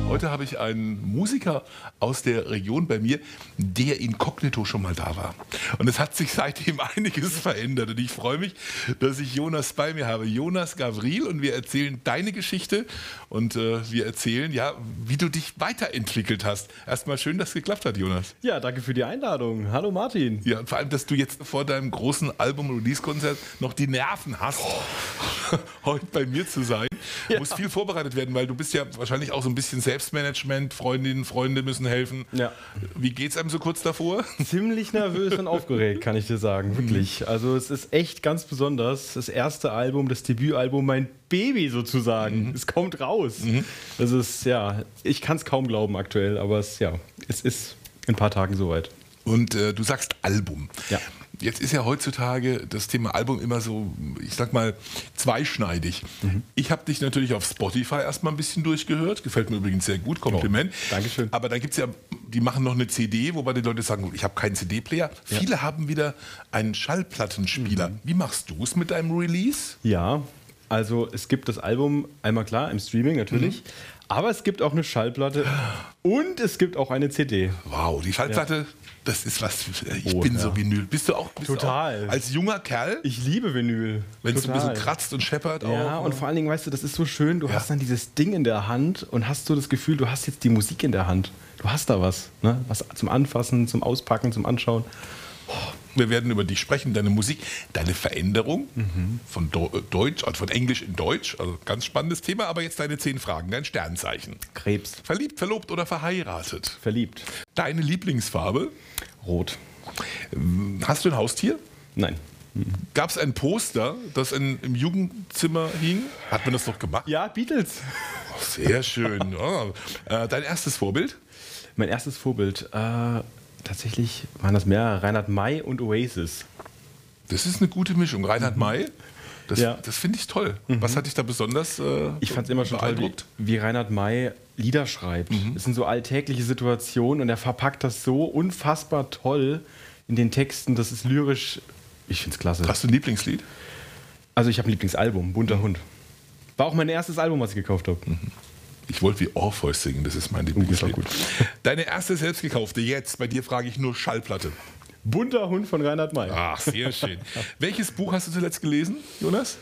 Heute habe ich einen Musiker aus der Region bei mir, der inkognito schon mal da war. Und es hat sich seitdem einiges verändert. Und ich freue mich, dass ich Jonas bei mir habe. Jonas Gavril, und wir erzählen deine Geschichte und wir erzählen, ja, wie du dich weiterentwickelt hast. Erstmal schön, dass es geklappt hat, Jonas. Ja, danke für die Einladung. Hallo Martin. Ja, und vor allem, dass du jetzt vor deinem großen Album-Release-Konzert noch die Nerven hast, heute bei mir zu sein. Ja. Muss viel vorbereitet werden, weil du bist ja wahrscheinlich auch so ein bisschen Selbstmanagement, Freundinnen, Freunde müssen helfen. Ja. Wie geht's einem so kurz davor? Ziemlich nervös und aufgeregt, kann ich dir sagen, wirklich. Also es ist echt ganz besonders. Das erste Album, das Debütalbum, mein Baby sozusagen. Es kommt raus. Das ist, ja, ich kann es kaum glauben aktuell, aber es ist in ein paar Tagen soweit. Und du sagst Album. Ja. Jetzt ist ja heutzutage das Thema Album immer so, ich sag mal, zweischneidig. Ich habe dich natürlich auf Spotify erstmal ein bisschen durchgehört. Gefällt mir übrigens sehr gut, Kompliment. Oh, Dankeschön. Aber da gibt es ja, die machen noch eine CD, wobei die Leute sagen, ich habe keinen CD-Player. Ja. Viele haben wieder einen Schallplattenspieler. Wie machst du es mit deinem Release? Ja, also es gibt das Album einmal klar im Streaming natürlich. Aber es gibt auch eine Schallplatte und es gibt auch eine CD. Wow, die Schallplatte, das ist was. Ich bin so Vinyl. Bist du auch total als junger Kerl? Ich liebe Vinyl. Wenn es ein bisschen kratzt und scheppert. Ja, auch. Und vor allen Dingen, weißt du, das ist so schön. Du hast dann dieses Ding in der Hand und hast so das Gefühl, du hast jetzt die Musik in der Hand. Du hast da was. Ne? Was zum Anfassen, zum Auspacken, zum Anschauen. Wir werden über dich sprechen, deine Musik, deine Veränderung von Deutsch, also von Englisch in Deutsch. Also ganz spannendes Thema, aber jetzt deine 10 Fragen, dein Sternzeichen. Krebs. Verliebt, verlobt oder verheiratet? Verliebt. Deine Lieblingsfarbe? Rot. Hast du ein Haustier? Nein. Gab es ein Poster, das im Jugendzimmer hing? Hat man das doch gemacht? Ja, Beatles. Oh, sehr schön. Dein erstes Vorbild? Mein erstes Vorbild? Tatsächlich waren das mehrere, Reinhard May und Oasis. Das ist eine gute Mischung. Reinhard May, das finde ich toll. Was hat dich da besonders Ich fand es immer schon toll, wie Reinhard May Lieder schreibt. Es sind so alltägliche Situationen und er verpackt das so unfassbar toll in den Texten. Das ist lyrisch, ich finde es klasse. Hast du ein Lieblingslied? Also ich habe ein Lieblingsalbum, Bunter Hund. War auch mein erstes Album, was ich gekauft habe. Ich wollte wie Orpheus singen, das ist mein Lieblingslied. Deine erste selbstgekaufte, jetzt, bei dir frage ich nur Schallplatte. Bunter Hund von Reinhard May. Ach, sehr schön. Welches Buch hast du zuletzt gelesen, Jonas?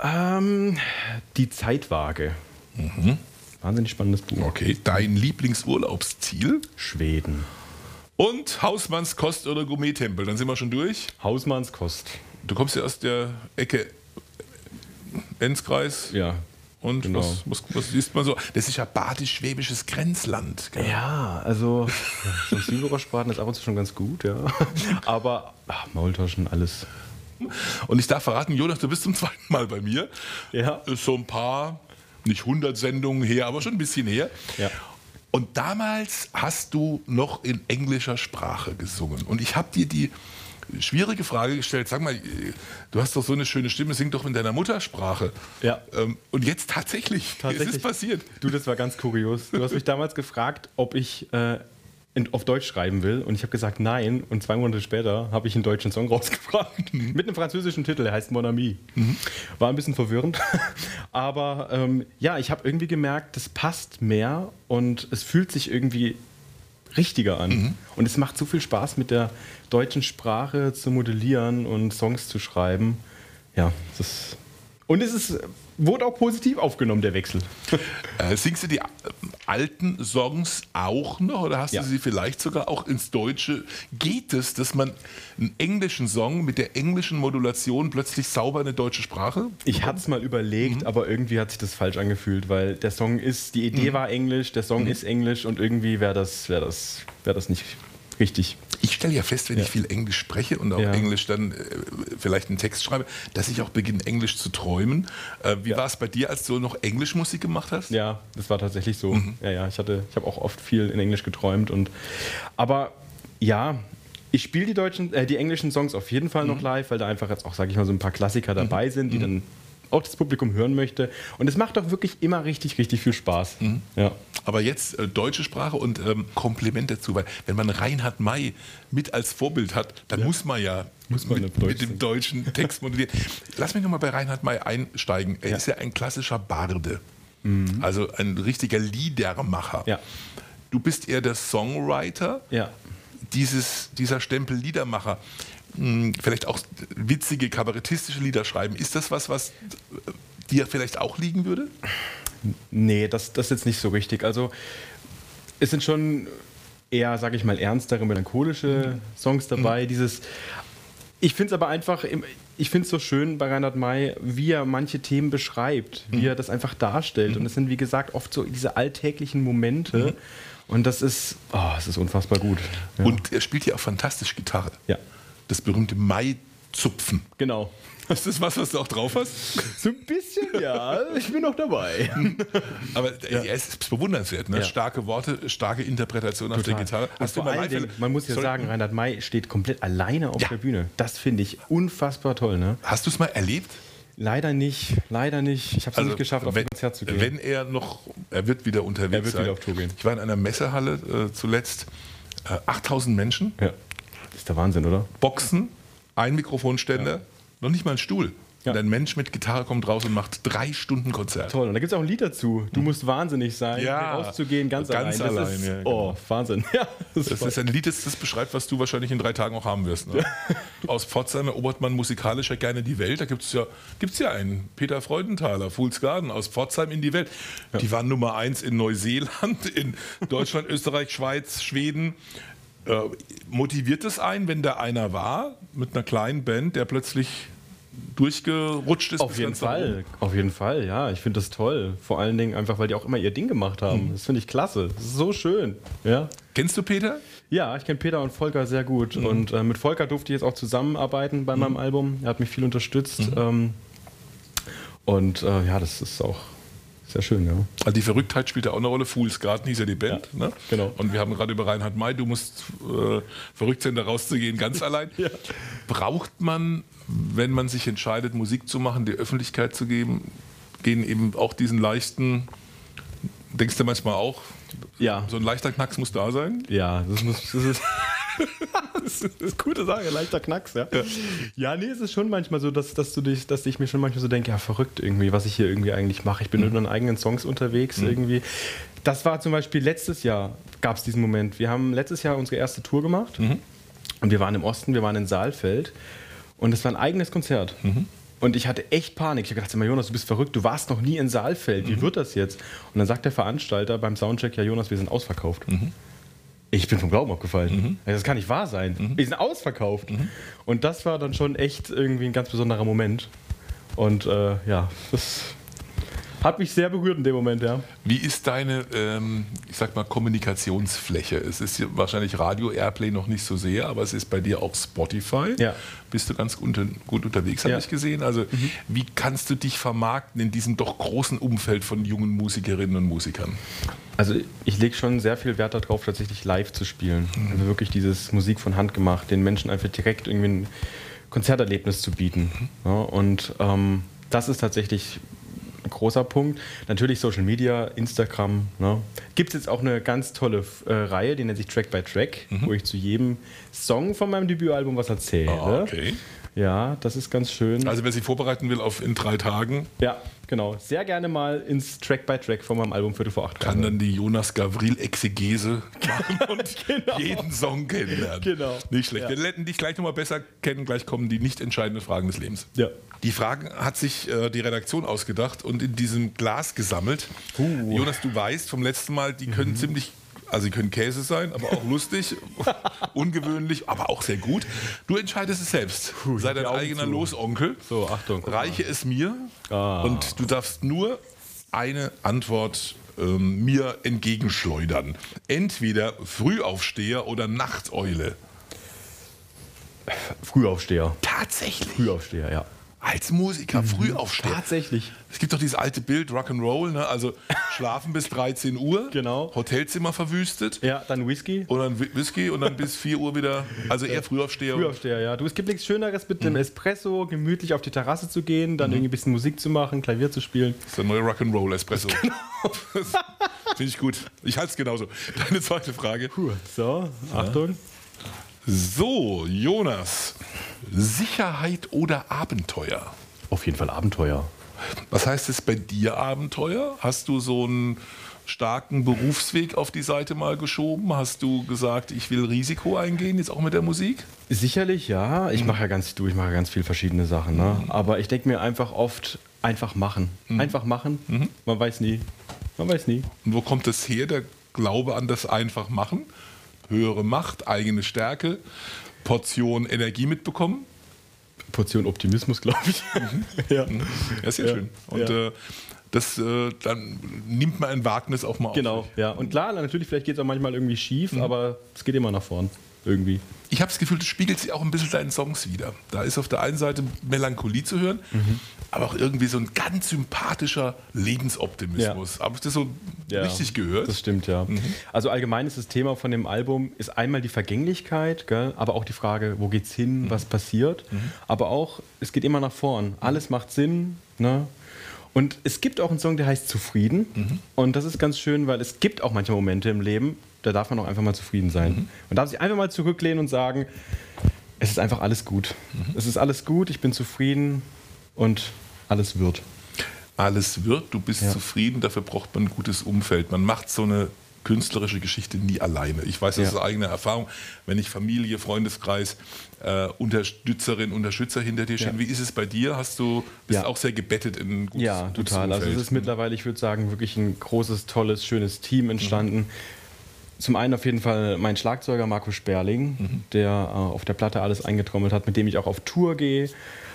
Die Zeitwaage. Wahnsinnig spannendes Buch. Okay, dein Lieblingsurlaubsziel? Schweden. Und Hausmannskost oder Gourmet-Tempel, dann sind wir schon durch. Hausmannskost. Du kommst ja aus der Ecke Enzkreis. Ja. Und genau. was ist man so? Das ist ja badisch-schwäbisches Grenzland. Gell? Ja, also so ein Zwiebelrostbraten ist ab und zu schon ganz gut, ja. Aber Maultaschen, alles. Und ich darf verraten, Jonas, du bist zum zweiten Mal bei mir. Ja. Ist so ein paar, nicht 100 Sendungen her, aber schon ein bisschen her. Ja. Und damals hast du noch in englischer Sprache gesungen. Und ich habe dir die schwierige Frage gestellt, sag mal, du hast doch so eine schöne Stimme, sing doch in deiner Muttersprache. Ja. Und jetzt tatsächlich, es ist passiert. Du, das war ganz kurios. Du hast mich damals gefragt, ob ich auf Deutsch schreiben will und ich habe gesagt nein und 2 Monate später habe ich einen deutschen Song rausgebracht mit einem französischen Titel, der heißt Mon Ami. War ein bisschen verwirrend, aber ich habe irgendwie gemerkt, das passt mehr und es fühlt sich irgendwie richtiger an. Und es macht so viel Spaß, mit der deutschen Sprache zu modellieren und Songs zu schreiben. Ja, wurde auch positiv aufgenommen, der Wechsel. Singst du die alten Songs auch noch oder hast du sie vielleicht sogar auch ins Deutsche? Geht es, dass man einen englischen Song mit der englischen Modulation plötzlich sauber in eine deutsche Sprache? Ich hatte es mal überlegt, aber irgendwie hat sich das falsch angefühlt, weil der Song die Idee war Englisch, der Song ist Englisch und irgendwie wäre das nicht richtig. Ich stelle ja fest, wenn ich viel Englisch spreche und auch Englisch dann vielleicht einen Text schreibe, dass ich auch beginne, Englisch zu träumen. Wie war es bei dir, als du noch Englischmusik gemacht hast? Ja, das war tatsächlich so. Ja, ich habe auch oft viel in Englisch geträumt. Aber ich spiele die englischen Songs auf jeden Fall noch live, weil da einfach jetzt auch, sage ich mal, so ein paar Klassiker dabei sind, die dann auch das Publikum hören möchte. Und es macht doch wirklich immer richtig, richtig viel Spaß. Ja. Aber jetzt deutsche Sprache und Kompliment dazu, weil wenn man Reinhard May mit als Vorbild hat, dann muss man mit dem deutschen Text modellieren. Lass mich nochmal bei Reinhard May einsteigen. Er ist ja ein klassischer Barde. Also ein richtiger Liedermacher. Ja. Du bist eher der Songwriter. Ja. Dieser Stempel Liedermacher, vielleicht auch witzige, kabarettistische Lieder schreiben, ist das was dir vielleicht auch liegen würde? Nee, das ist jetzt nicht so richtig. Also es sind schon eher, sage ich mal, ernstere, melancholische Songs dabei. Ich finde es aber einfach, ich finde es so schön bei Reinhard May, wie er manche Themen beschreibt, wie er das einfach darstellt. Und es sind, wie gesagt, oft so diese alltäglichen Momente. Und es ist unfassbar gut. Ja. Und er spielt ja auch fantastisch Gitarre. Ja. Das berühmte Mai-Zupfen. Genau. Ist das was du auch drauf hast? So ein bisschen, ja. Ich bin noch dabei. Aber es ist bewundernswert. Ne? Ja. Starke Worte, starke Interpretation auf der Gitarre. Hast vor allen Dingen, man muss ja sagen, Reinhard May steht komplett alleine auf der Bühne. Das finde ich unfassbar toll. Ne? Hast du es mal erlebt? Leider nicht. Ich habe es nicht geschafft, auf ein Konzert zu gehen. Wenn er wird wieder unterwegs Er wird sein. wieder auf Tour gehen. Ich war in einer Messehalle zuletzt. 8000 Menschen. Ja. Das ist der Wahnsinn, oder? Boxen, ein Mikrofonständer, noch nicht mal ein Stuhl. Ja. Und ein Mensch mit Gitarre kommt raus und macht 3 Stunden Konzert. Toll. Und da gibt es auch ein Lied dazu. Du musst wahnsinnig sein, hier rauszugehen, ganz allein. Das ist, ja, genau. Wahnsinn. Ja, das ist ein Lied, das beschreibt, was du wahrscheinlich in 3 Tagen auch haben wirst. Ne? Aus Pforzheim erobert man musikalisch ja gerne die Welt. Da gibt's ja einen, Peter Freudenthaler, Fool's Garden, aus Pforzheim in die Welt. Ja. Die waren Nummer 1 in Neuseeland, in Deutschland, Österreich, Schweiz, Schweden. Motiviert es einen, wenn da einer war, mit einer kleinen Band, der plötzlich durchgerutscht ist? Auf jeden Fall, ja. Ich finde das toll. Vor allen Dingen einfach, weil die auch immer ihr Ding gemacht haben. Das finde ich klasse. Das ist so schön. Ja. Kennst du Peter? Ja, ich kenne Peter und Volker sehr gut. Und mit Volker durfte ich jetzt auch zusammenarbeiten bei meinem Album. Er hat mich viel unterstützt. Das ist auch sehr schön, ja. Also die Verrücktheit spielt ja auch eine Rolle. Fool's Garden hieß ja die Band. Ja, ne? Genau. Und wir haben gerade über Reinhard May, du musst verrückt sein, da rauszugehen, ganz allein. Ja. Braucht man, wenn man sich entscheidet, Musik zu machen, die Öffentlichkeit zu geben, gehen eben auch diesen leichten, denkst du manchmal auch, so ein leichter Knacks muss da sein? Ja, das ist... Das ist eine gute Sache, leichter Knacks, ja. Ja, nee, es ist schon manchmal so, dass ich mir schon manchmal so denke, ja, verrückt irgendwie, was ich hier irgendwie eigentlich mache. Ich bin mit meinen eigenen Songs unterwegs irgendwie. Das war zum Beispiel letztes Jahr, gab es diesen Moment. Wir haben letztes Jahr unsere erste Tour gemacht und wir waren im Osten, wir waren in Saalfeld und es war ein eigenes Konzert. Und ich hatte echt Panik. Ich habe gedacht, Jonas, du bist verrückt, du warst noch nie in Saalfeld, wie wird das jetzt? Und dann sagt der Veranstalter beim Soundcheck, ja Jonas, wir sind ausverkauft. Ich bin vom Glauben abgefallen. Das kann nicht wahr sein. Wir sind ausverkauft. Und das war dann schon echt irgendwie ein ganz besonderer Moment. Und das hat mich sehr berührt in dem Moment, ja. Wie ist deine, ich sag mal, Kommunikationsfläche? Es ist wahrscheinlich Radio-Airplay noch nicht so sehr, aber es ist bei dir auch Spotify. Ja. Bist du ganz gut unterwegs, habe ich gesehen. Also wie kannst du dich vermarkten in diesem doch großen Umfeld von jungen Musikerinnen und Musikern? Also ich lege schon sehr viel Wert darauf, tatsächlich live zu spielen. Also wirklich dieses Musik von Hand gemacht, den Menschen einfach direkt irgendwie ein Konzerterlebnis zu bieten. Ja, und das ist tatsächlich ein großer Punkt. Natürlich Social Media, Instagram. Ne? Gibt es jetzt auch eine ganz tolle Reihe, die nennt sich Track by Track, wo ich zu jedem Song von meinem Debütalbum was erzähle. Okay. Ja, das ist ganz schön. Also wer sich vorbereiten will auf in 3 Tagen. Ja, genau. Sehr gerne mal ins Track by Track von meinem Album Viertel vor 8 kann dann die Jonas Gavril Exegese machen und jeden Song kennenlernen. Genau. Nicht schlecht. Wir lernen dich gleich nochmal besser kennen. Gleich kommen die nicht entscheidenden Fragen des Lebens. Ja. Die Fragen hat sich die Redaktion ausgedacht und in diesem Glas gesammelt. Jonas, du weißt vom letzten Mal, die können sie können Käse sein, aber auch lustig, ungewöhnlich, aber auch sehr gut. Du entscheidest es selbst. Sei dein eigener Losonkel. So, Achtung. Reiche es mir und du darfst nur eine Antwort mir entgegenschleudern. Entweder Frühaufsteher oder Nachteule. Frühaufsteher. Tatsächlich? Frühaufsteher, ja. Als Musiker, Frühaufsteher. Tatsächlich. Es gibt doch dieses alte Bild, Rock'n'Roll, ne? Also schlafen bis 13 Uhr, genau. Hotelzimmer verwüstet. Ja, dann Whisky. Und dann Whisky und dann bis 4 Uhr wieder, also eher Frühaufsteher. Frühaufsteher, ja. Es gibt nichts Schöneres, mit dem Espresso gemütlich auf die Terrasse zu gehen, dann irgendwie ein bisschen Musik zu machen, Klavier zu spielen. Das ist der neue Rock'n'Roll-Espresso. Genau. Finde ich gut. Ich halte es genauso. Deine zweite Frage. So, Achtung. So, Jonas. Sicherheit oder Abenteuer? Auf jeden Fall Abenteuer. Was heißt es bei dir Abenteuer? Hast du so einen starken Berufsweg auf die Seite mal geschoben? Hast du gesagt, ich will Risiko eingehen, jetzt auch mit der Musik? Sicherlich, ja. Ich mache ja ganz viele verschiedene Sachen. Ne? Aber ich denke mir einfach oft, einfach machen. Einfach machen. Man weiß nie. Man weiß nie. Und wo kommt das her, der Glaube an das einfach machen? Höhere Macht, eigene Stärke, Portion Energie mitbekommen? Portion Optimismus, glaube ich. Ja. Ja, sehr schön. Und dann nimmt man ein Wagnis auch mal auf. Genau, ja. Und klar, natürlich, vielleicht geht es auch manchmal irgendwie schief, aber es geht immer nach vorn. Irgendwie. Ich habe das Gefühl, das spiegelt sich auch ein bisschen deinen Songs wieder. Da ist auf der einen Seite Melancholie zu hören, aber auch irgendwie so ein ganz sympathischer Lebensoptimismus. Habe ich das so richtig gehört? Das stimmt, ja. Also allgemein ist das Thema von dem Album ist einmal die Vergänglichkeit, gell, aber auch die Frage, wo geht's hin, was passiert. Aber auch, es geht immer nach vorn. Alles macht Sinn, ne? Und es gibt auch einen Song, der heißt Zufrieden. Und das ist ganz schön, weil es gibt auch manche Momente im Leben, da darf man auch einfach mal zufrieden sein. Man darf sich einfach mal zurücklehnen und sagen, es ist einfach alles gut. Es ist alles gut, ich bin zufrieden und alles wird. Alles wird, du bist zufrieden, dafür braucht man ein gutes Umfeld. Man macht so eine künstlerische Geschichte nie alleine. Ich weiß das aus eigener Erfahrung, wenn ich Familie, Freundeskreis, Unterstützerin, Unterstützer hinter dir stehen. Wie ist es bei dir? Bist auch sehr gebettet in ein gutes Ja, total. Umfeld? Also es ist mittlerweile, ich würde sagen, wirklich ein großes, tolles, schönes Team entstanden. Zum einen auf jeden Fall mein Schlagzeuger Marco Sperling, der auf der Platte alles eingetrommelt hat, mit dem ich auch auf Tour gehe.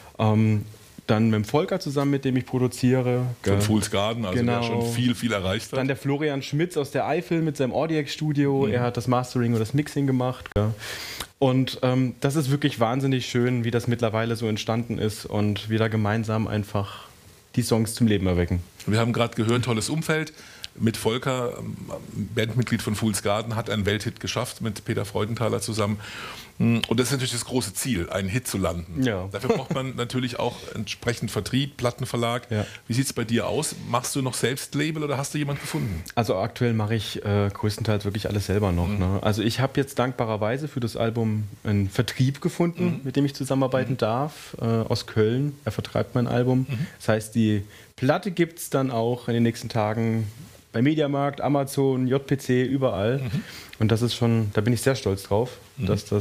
Dann mit dem Volker zusammen, mit dem ich produziere. Von Fool's Garden, also der schon viel erreicht hat. Dann der Florian Schmitz aus der Eifel mit seinem Audiac-Studio. Er hat das Mastering und das Mixing gemacht. Gell? Und das ist wirklich wahnsinnig schön, wie das mittlerweile so entstanden ist und wir da gemeinsam einfach die Songs zum Leben erwecken. Wir haben gerade gehört, tolles Umfeld. Mit Volker, Bandmitglied von Fool's Garden, hat einen Welthit geschafft mit Peter Freudenthaler zusammen. Und das ist natürlich das große Ziel, einen Hit zu landen. Ja. Dafür braucht man natürlich auch entsprechend Vertrieb, Plattenverlag. Ja. Wie sieht es bei dir aus? Machst du noch selbst Label oder hast du jemanden gefunden? Also aktuell mache ich größtenteils wirklich alles selber noch. Ne? Also ich habe jetzt dankbarerweise für das Album einen Vertrieb gefunden, mit dem ich zusammenarbeiten darf, aus Köln. Er vertreibt mein Album. Das heißt, die Platte gibt es dann auch in den nächsten Tagen bei Mediamarkt, Amazon, JPC, überall. Und das ist schon, da bin ich sehr stolz drauf, dass das